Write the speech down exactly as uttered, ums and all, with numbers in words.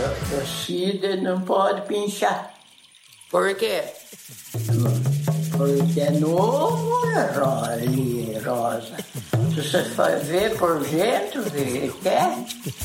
o Cid não pode pinchar. Por quê? Porque é novo, né, Rosa? Se você for ver por dentro, quer?